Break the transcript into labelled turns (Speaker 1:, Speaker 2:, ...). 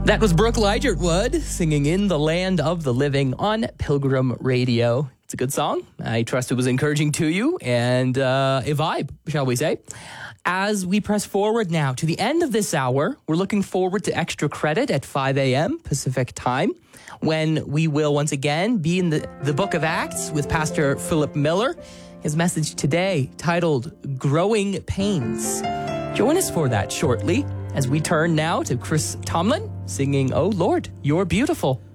Speaker 1: That was Brooke Ligertwood singing In the Land of the Living on Pilgrim Radio. It's a good song. I trust it was encouraging to you and a vibe, shall we say. As we press forward now to the end of this hour, we're looking forward to extra credit at 5 a.m. Pacific time, when we will once again be in the book of Acts with Pastor Philip Miller. His message today titled Growing Pains. Join us for that shortly as we turn now to Chris Tomlin singing, Oh Lord, You're Beautiful.